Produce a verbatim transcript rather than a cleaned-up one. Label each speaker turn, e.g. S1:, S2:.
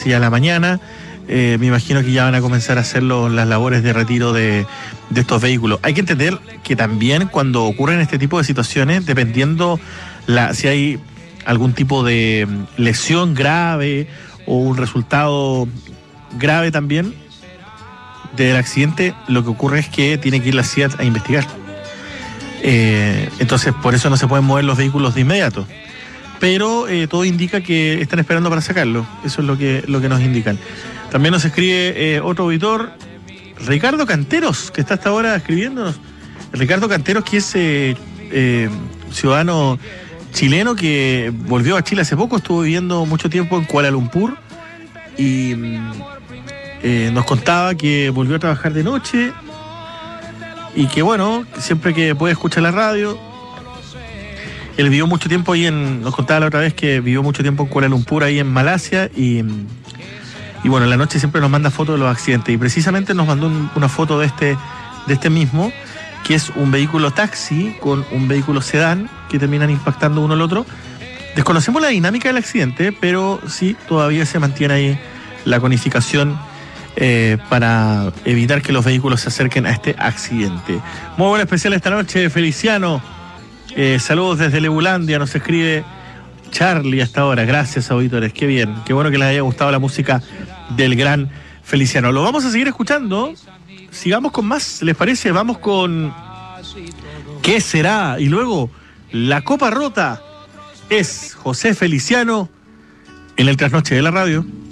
S1: casi ya la mañana. Eh, me imagino que ya van a comenzar a hacer los, las labores de retiro de, de estos vehículos. Hay que entender que también cuando ocurren este tipo de situaciones, dependiendo la, si hay algún tipo de lesión grave o un resultado grave también del accidente, lo que ocurre es que tiene que ir la C I A T a investigar. Eh, entonces, por eso no se pueden mover los vehículos de inmediato. Pero eh, todo indica que están esperando para sacarlo. Eso es lo que, lo que nos indican. También nos escribe eh, otro auditor, Ricardo Canteros, que está hasta ahora escribiéndonos. Ricardo Canteros, que es eh, eh, ciudadano chileno que volvió a Chile hace poco, estuvo viviendo mucho tiempo en Kuala Lumpur y eh, nos contaba que volvió a trabajar de noche y que bueno, siempre que puede escuchar la radio. Él vivió mucho tiempo ahí en, nos contaba la otra vez que vivió mucho tiempo en Kuala Lumpur, ahí en Malasia, y, y bueno, en la noche siempre nos manda fotos de los accidentes, y precisamente nos mandó un, una foto de este, de este mismo, que es un vehículo taxi con un vehículo sedán que terminan impactando uno al otro. Desconocemos la dinámica del accidente, pero sí, todavía se mantiene ahí la conificación eh, para evitar que los vehículos se acerquen a este accidente. Muy buen especial esta noche, Feliciano. Eh, saludos desde Lebulandia, nos escribe Charlie hasta ahora. Gracias, auditores, qué bien, qué bueno que les haya gustado la música del gran Feliciano. Lo vamos a seguir escuchando, sigamos con más, ¿les parece? Vamos con ¿Qué será? Y luego La Copa Rota. Es José Feliciano en el Trasnoche de la Radio.